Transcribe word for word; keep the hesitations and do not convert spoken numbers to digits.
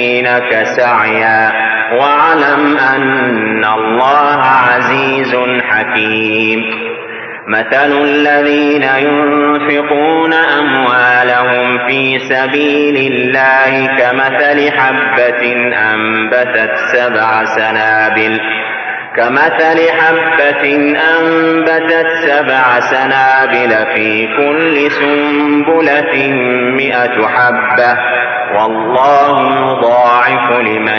يحسنك سعيا واعلم أن الله عزيز حكيم. مثل الذين ينفقون أموالهم في سبيل الله كمثل حبة أنبتت سبع سنابل كمثل حبة أنبتت سبع سنابل في كل سنبلة مئة حبة والله يضاعف لمن